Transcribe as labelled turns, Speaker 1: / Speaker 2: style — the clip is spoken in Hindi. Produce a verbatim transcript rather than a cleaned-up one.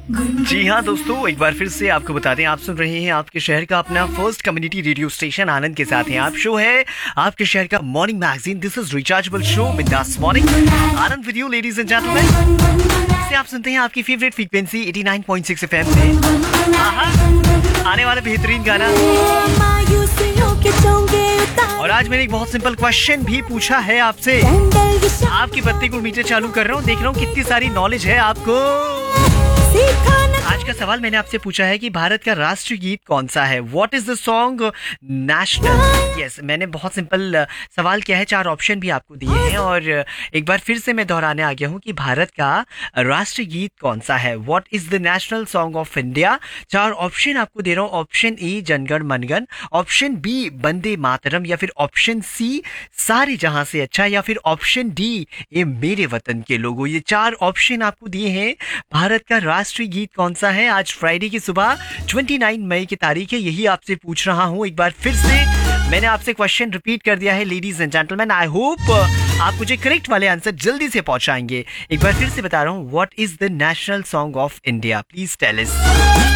Speaker 1: जी हाँ दोस्तों, एक बार फिर से आपको बता दें, आप सुन रहे हैं आपके शहर का अपना फर्स्ट कम्युनिटी रेडियो स्टेशन आनंद के साथ हैं आप। शो है आपके शहर का morning magazine. This is rechargeable show बिंदास morning Anand with you ladies and gentleman. इसे आप सुनते हैं आपकी favourite frequency eighty nine point six FM पे। आने वाला बेहतरीन गाना। और आज मैंने एक बहुत सिंपल क्वेश्चन भी पूछा है आपसे। आपकी बत्ती को मीटर चालू कर रहा हूँ, देख रहा हूँ कितनी सारी नॉलेज है आपको। आज का सवाल मैंने आपसे पूछा है कि भारत का राष्ट्रीय गीत कौन सा है। What is the song national. Yes, मैंने बहुत सिंपल सवाल किया है, चार ऑप्शन भी आपको दिए हैं। और एक बार फिर से मैं दोहराने आ गया हूँ कि भारत का राष्ट्रीय गीत कौन सा है। What is the national song of India. चार ऑप्शन आपको दे रहा हूँ। Option A Jana Gana मनगण, option B Vande Mataram, या फिर ऑप्शन सी सारे जहां से अच्छा, या फिर ऑप्शन डी ये मेरे वतन के लोगों। ये चार ऑप्शन आपको दिए हैं। भारत का राष्ट्रीय गीत कौन सा है। आज फ्राइडे की सुबह उनतीस मई की तारीख है, यही आपसे पूछ रहा हूं। एक बार फिर से मैंने आपसे क्वेश्चन रिपीट कर दिया है ladies and gentleman. I hope आप मुझे करेक्ट वाले आंसर जल्दी से पहुंचाएंगे। एक बार फिर से बता रहा हूं, what is the national song of India, please tell us.